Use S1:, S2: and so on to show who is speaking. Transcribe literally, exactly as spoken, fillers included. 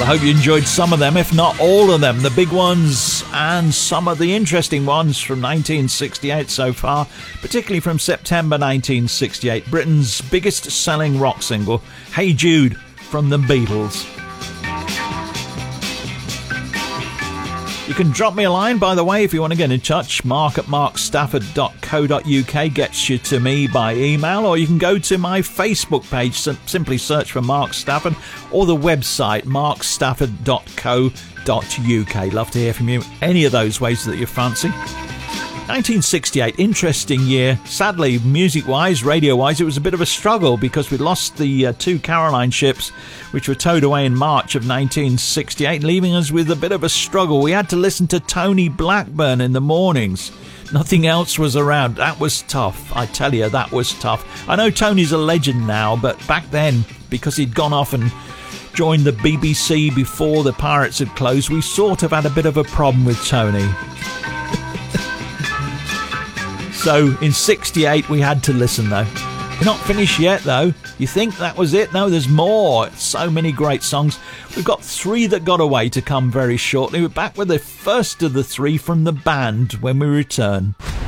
S1: I hope you enjoyed some of them, if not all of them, the big ones and some of the interesting ones from nineteen sixty-eight so far, particularly from September nineteen sixty-eight, Britain's biggest selling rock single, Hey Jude from the Beatles. You can drop me a line, by the way, if you want to get in touch. Mark at mark stafford dot co dot uk gets you to me by email, or you can go to my Facebook page, simply search for Mark Stafford, or the website mark stafford dot co dot uk. Love to hear from you, any of those ways that you fancy. nineteen sixty-eight, interesting year. Sadly, music-wise, radio-wise, it was a bit of a struggle because we lost the uh, two Caroline ships, which were towed away in March of nineteen sixty-eight, leaving us with a bit of a struggle. We had to listen to Tony Blackburn in the mornings. Nothing else was around. That was tough. I tell you, that was tough. I know Tony's a legend now, but back then, because he'd gone off and joined the B B C before the Pirates had closed, we sort of had a bit of a problem with Tony. So in sixty-eight we had to listen though. We're not finished yet though. You think that was it? No, there's more. So many great songs. We've got three that got away to come very shortly. We're back with the first of the three from the band when we return.